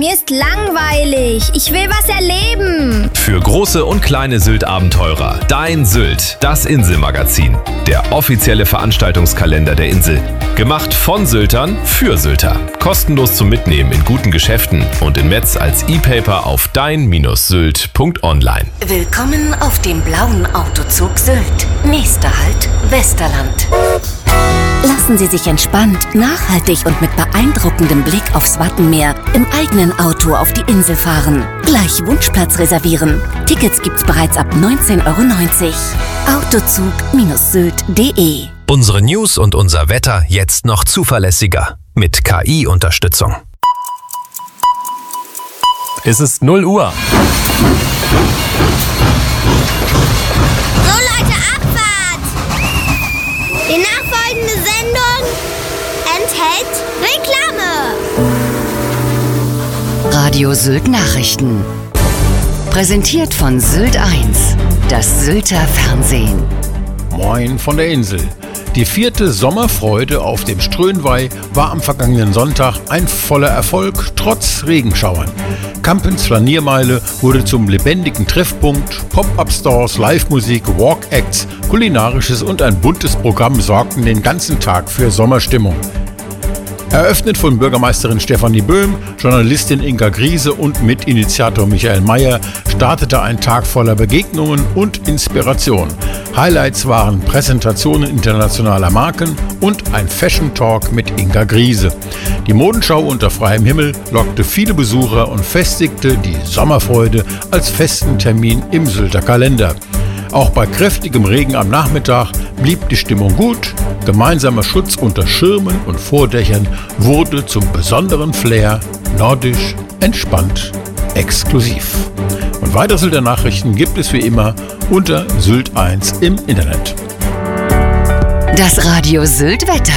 Mir ist langweilig. Ich will was erleben. Für große und kleine Sylt-Abenteurer. Dein Sylt, das Inselmagazin. Der offizielle Veranstaltungskalender der Insel. Gemacht von Syltern für Sylter. Kostenlos zum Mitnehmen in guten Geschäften und in Metz als E-Paper auf dein-sylt.online. Willkommen auf dem blauen Autozug Sylt. Nächster Halt, Westerland. Lassen Sie sich entspannt, nachhaltig und mit beeindruckendem Blick aufs Wattenmeer im eigenen Auto auf die Insel fahren. Gleich Wunschplatz reservieren. Tickets gibt's bereits ab 19,90 €. Autozug-sylt.de. Unsere News und unser Wetter jetzt noch zuverlässiger. Mit KI-Unterstützung. Es ist 0 Uhr. So Leute, Abfahrt! Die nachfolgende Sendung enthält Reklame. Radio Sylt Nachrichten. Präsentiert von Sylt 1, das Sylter Fernsehen. Moin von der Insel. Die 4. Sommerfreude auf dem Ströhnweih war am vergangenen Sonntag ein voller Erfolg, trotz Regenschauern. Kampens Flaniermeile wurde zum lebendigen Treffpunkt. Pop-Up-Stores, Live-Musik, Walk-Acts, kulinarisches und ein buntes Programm sorgten den ganzen Tag für Sommerstimmung. Eröffnet von Bürgermeisterin Stefanie Böhm, Journalistin Inga Griese und Mitinitiator Michael Mayer, startete ein Tag voller Begegnungen und Inspiration. Highlights waren Präsentationen internationaler Marken und ein Fashion Talk mit Inga Griese. Die Modenschau unter freiem Himmel lockte viele Besucher und festigte die Sommerfreude als festen Termin im Sylter Kalender. Auch bei kräftigem Regen am Nachmittag blieb die Stimmung gut. Gemeinsamer Schutz unter Schirmen und Vordächern wurde zum besonderen Flair nordisch, entspannt, exklusiv. Und weitere Sylter Nachrichten gibt es wie immer unter Sylt 1 im Internet. Das Radio Sylt Wetter.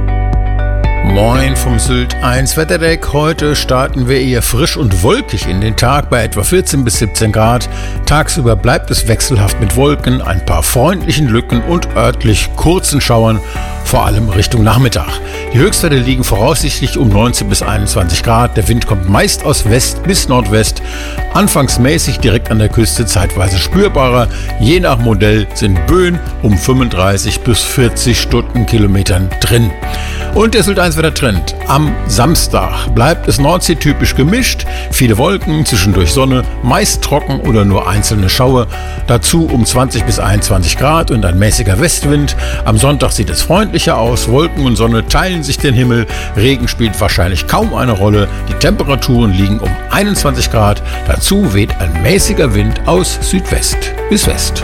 Moin vom Sylt 1 Wetterdeck. Heute starten wir eher frisch und wolkig in den Tag bei etwa 14 bis 17 Grad. Tagsüber bleibt es wechselhaft mit Wolken, ein paar freundlichen Lücken und örtlich kurzen Schauern, vor allem Richtung Nachmittag. Die Höchstwerte liegen voraussichtlich um 19 bis 21 Grad. Der Wind kommt meist aus West bis Nordwest. Anfangs mäßig direkt an der Küste, zeitweise spürbarer. Je nach Modell sind Böen um 35 bis 40 Stundenkilometern drin. Und der Sylt 1 Wettertrend. Am Samstag bleibt es nordseetypisch gemischt. Viele Wolken, zwischendurch Sonne, meist trocken oder nur einzelne Schauer. Dazu um 20 bis 21 Grad und ein mäßiger Westwind. Am Sonntag sieht es freundlicher aus. Wolken und Sonne teilen sich den Himmel. Regen spielt wahrscheinlich kaum eine Rolle. Die Temperaturen liegen um 21 Grad. Dazu weht ein mäßiger Wind aus Südwest bis West.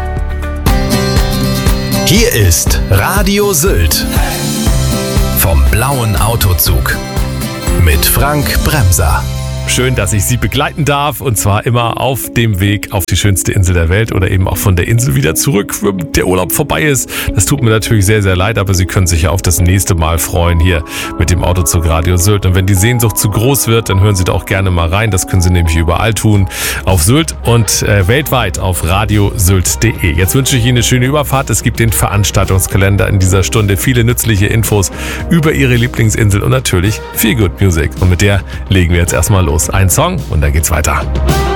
Hier ist Radio Sylt. Vom blauen Autozug. Mit Frank Bremser. Schön, dass ich Sie begleiten darf, und zwar immer auf dem Weg auf die schönste Insel der Welt oder eben auch von der Insel wieder zurück, wenn der Urlaub vorbei ist. Das tut mir natürlich sehr, sehr leid, aber Sie können sich ja auf das nächste Mal freuen hier mit dem Autozug Radio Sylt. Und wenn die Sehnsucht zu groß wird, dann hören Sie da auch gerne mal rein. Das können Sie nämlich überall tun, auf Sylt und weltweit auf radiosylt.de. Jetzt wünsche ich Ihnen eine schöne Überfahrt. Es gibt den Veranstaltungskalender in dieser Stunde, viele nützliche Infos über Ihre Lieblingsinsel und natürlich viel Good Music. Und mit der legen wir jetzt erstmal los. Ein Song und dann geht's weiter.